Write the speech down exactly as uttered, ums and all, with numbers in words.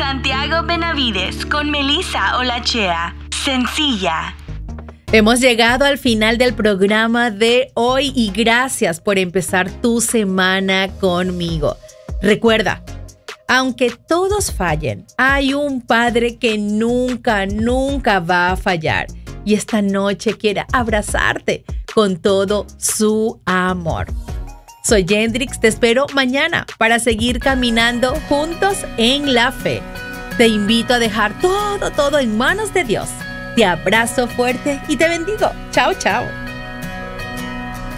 Santiago Benavides con Melissa Olachea. Sencilla. Hemos llegado al final del programa de hoy y gracias por empezar tu semana conmigo. Recuerda, aunque todos fallen, hay un Padre que nunca, nunca va a fallar. Y esta noche quiere abrazarte con todo su amor. Soy Yendrix, te espero mañana para seguir caminando juntos en la fe. Te invito a dejar todo, todo en manos de Dios. Te abrazo fuerte y te bendigo. Chao, chao.